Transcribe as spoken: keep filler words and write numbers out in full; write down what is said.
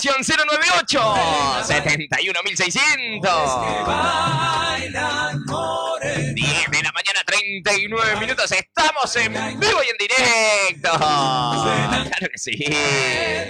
cero nueve ocho, setenta y uno mil seiscientos. diez de la mañana, treinta y nueve minutos. Estamos en vivo y en directo. Claro que sí.